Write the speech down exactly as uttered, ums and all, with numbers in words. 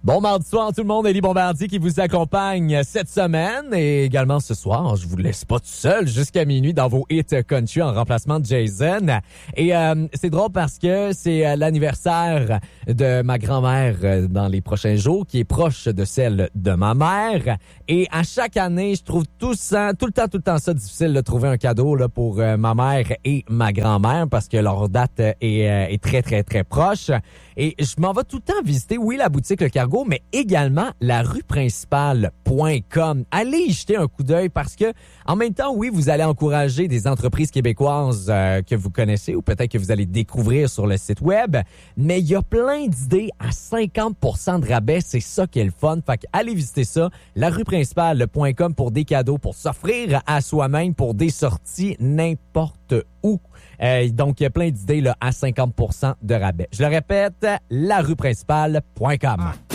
Bon mardi soir tout le monde, Élie Bombardier qui vous accompagne cette semaine et également ce soir. Je vous laisse pas tout seul jusqu'à minuit dans vos hits country en remplacement de Jason. Et euh, c'est drôle parce que c'est l'anniversaire de ma grand-mère dans les prochains jours qui est proche de celle de ma mère. Et à chaque année, je trouve tout, ça, tout le temps, tout le temps ça difficile de trouver un cadeau là, pour euh, ma mère et ma grand-mère parce que leur date est, euh, est très, très, très proche. Et je m'en vais tout le temps visiter, oui, la boutique Le Cargo, mais également la rue principale point com. Allez y jeter un coup d'œil parce que, en même temps, oui, vous allez encourager des entreprises québécoises euh, que vous connaissez ou peut-être que vous allez découvrir sur le site web, mais il y a plein d'idées à cinquante pour cent de rabais. C'est ça qui est le fun. Fait que allez visiter ça, la rue principale point com pour des cadeaux, pour s'offrir à soi-même, pour des sorties n'importe où. Euh, donc, il y a plein d'idées là, à cinquante pour cent de rabais. Je le répète, la rue principale point com. Ah.